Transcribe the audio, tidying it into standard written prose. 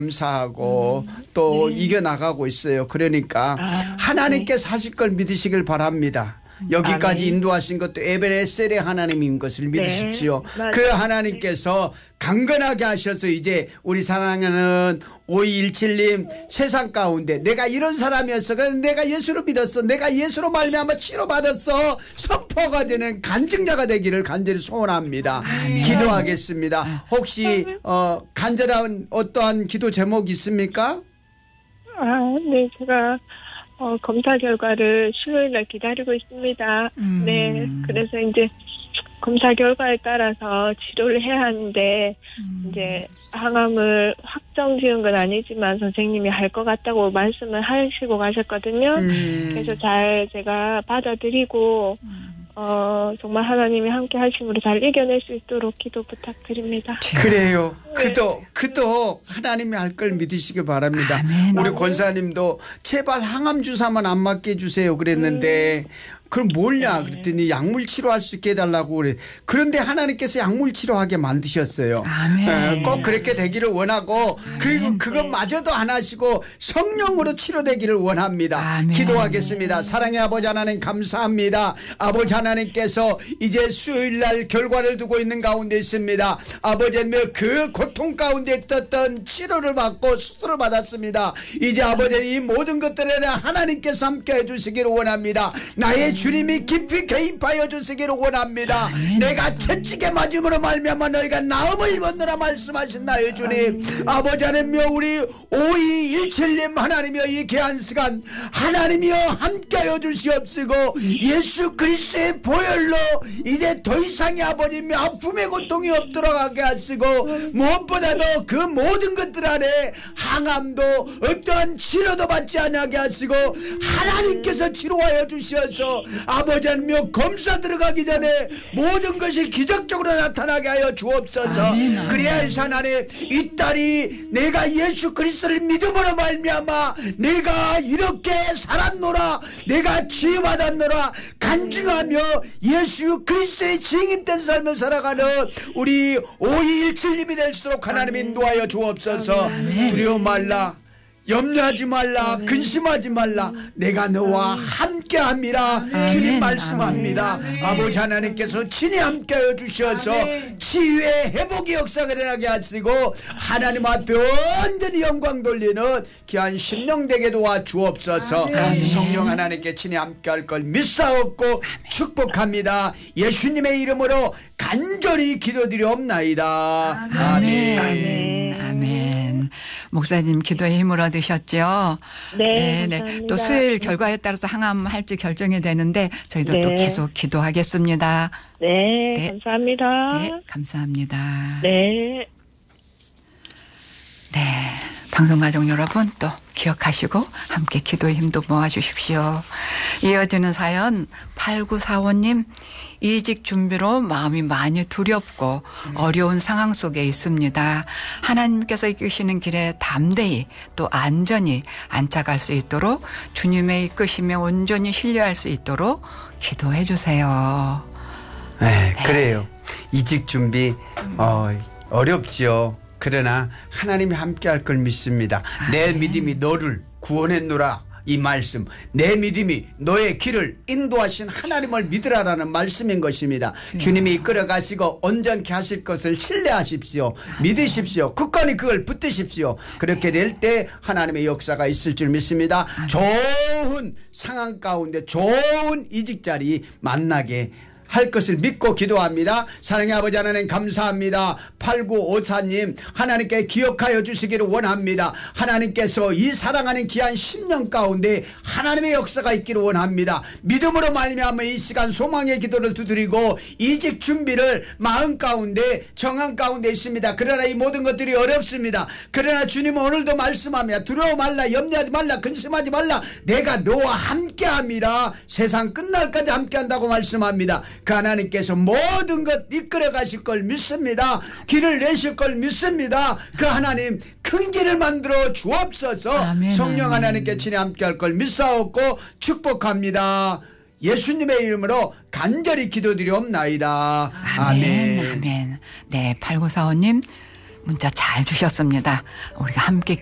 감사하고 또 이겨나가고 있어요. 그러니까 하나님께서 하실 걸 믿으시길 바랍니다. 여기까지 인도하신 것도 에베네셀의 하나님인 것을 믿으십시오. 그 하나님께서 강건하게 하셔서 이제 우리 사랑하는 5217님 세상 가운데 내가 이런 사람이었어. 그래서 내가 예수를 믿었어. 내가 예수로 말미암아 치료받았어. 선포가 되는 간증자가 되기를 간절히 소원합니다. 기도하겠습니다. 혹시 간절한 어떠한 기도 제목 있습니까? 네. 제가 검사 결과를 수요일 날 기다리고 있습니다. 네. 그래서 이제 검사 결과에 따라서 치료를 해야 하는데, 이제 항암을 확정 지은 건 아니지만 선생님이 할 것 같다고 말씀을 하시고 가셨거든요. 그래서 잘 제가 받아들이고, 정말 하나님이 함께 하심으로 잘 이겨낼 수 있도록 기도 부탁드립니다. 그래요. 그도 하나님이 할 걸 믿으시길 바랍니다. 아멘. 우리 권사님도 제발 항암 주사만 안 맞게 해주세요 그랬는데 그럼 뭐냐 그랬더니 약물 치료할 수 있게 해달라고 그래. 그런데 하나님께서 약물 치료하게 만드셨어요. 꼭 그렇게 되기를 원하고 그리고 그것마저도 안 하시고 성령으로 치료되기를 원합니다. 아멘. 기도하겠습니다. 사랑의 아버지 하나님 감사합니다. 아버지 하나님께서 이제 수요일날 결과를 두고 있는 가운데 있습니다. 아버지 하나님 그 고통 가운데 떴던 치료를 받고 수술을 받았습니다. 이제 아버지 이 모든 것들에 하나님께서 함께 해주시기를 원합니다. 나의 주님이 깊이 개입하여 주시기를 원합니다. 아멘. 내가 채찍에 맞음으로 말미암아 너희가 나음을 입었느라 말씀하신 나의 주님. 아버지 하나님이여 우리 5217님 하나님이여 이 귀한 시간 하나님이여 함께하여 주시옵시고 예수 그리스도의 보혈로 이제 더 이상의 아버님이 아픔의 고통이 없도록 하게 하시고 무엇보다도 그 모든 것들 안에 항암도 어떠한 치료도 받지 않게 하시고 하나님께서 치료하여 주셔서 아버지 하나님이여 검사 들어가기 전에 모든 것이 기적적으로 나타나게 하여 주옵소서. 아멘. 그래야 해서 하나님 이 딸이 내가 예수 그리스도를 믿음으로 말미암아 내가 이렇게 살았노라 내가 치유받았노라 간증하며 예수 그리스도의 증인된 삶을 살아가는 우리 5217님이 될 수 있도록 하나님 인도하여 주옵소서. 두려워 말라 염려하지 말라 근심하지 말라 내가 너와 함께함이라 주님 말씀합니다. 아버지 하나님께서 친히 함께하여 주셔서 치유의 회복의 역사가 일어나게 하시고 하나님 앞에 온전히 영광 돌리는 귀한 심령 되게 도와 주옵소서. 성령 하나님께 친히 함께할 걸 믿사옵고 축복합니다. 예수님의 이름으로 간절히 기도드리옵나이다. 아멘. 아멘. 목사님 기도에 힘을 얻으셨죠? 네. 또 수요일 결과에 따라서 항암할지 결정이 되는데 저희도 또 계속 기도하겠습니다. 네. 감사합니다. 네, 감사합니다. 네. 네. 방송가족 여러분 또 기억하시고 함께 기도의 힘도 모아주십시오. 이어지는 사연 8945님 이직 준비로 마음이 많이 두렵고 어려운 상황 속에 있습니다. 하나님께서 이끄시는 길에 담대히 또 안전히 안착할 수 있도록 주님의 이끄심에 온전히 신뢰할 수 있도록 기도해 주세요. 네, 그래요. 이직 준비 어렵지요. 그러나 하나님이 함께할 걸 믿습니다. 내 믿음이 너를 구원했노라. 이 말씀 내 믿음이 너의 길을 인도하신 하나님을 믿으라라는 말씀인 것입니다. 주님이 이끌어가시고 온전케 하실 것을 신뢰하십시오. 믿으십시오. 굳건히 그걸 붙드십시오. 그렇게 될 때 하나님의 역사가 있을 줄 믿습니다. 좋은 상황 가운데 좋은 이직 자리 만나게 할 것을 믿고 기도합니다. 사랑의 아버지 하나님 감사합니다. 8954님 하나님께 기억하여 주시기를 원합니다. 하나님께서 이 사랑하는 귀한 10년 가운데 하나님의 역사가 있기를 원합니다. 믿음으로 말미암아 이 시간 소망의 기도를 두드리고 이직 준비를 마음 가운데 정한 가운데 있습니다. 그러나 이 모든 것들이 어렵습니다. 그러나 주님은 오늘도 말씀합니다. 두려워 말라 염려하지 말라 근심하지 말라 내가 너와 함께함이라 세상 끝날까지 함께한다고 말씀합니다. 그 하나님께서 모든 것 이끌어 가실 걸 믿습니다. 길을 내실 걸 믿습니다. 그 하나님 큰 길을 만들어 주옵소서. 아멘, 성령 아멘. 하나님께 친히 함께할 걸 믿사옵고 축복합니다. 예수님의 이름으로 간절히 기도드리옵나이다. 아멘. 아멘. 네, 8945님 문자 잘 주셨습니다. 우리가 함께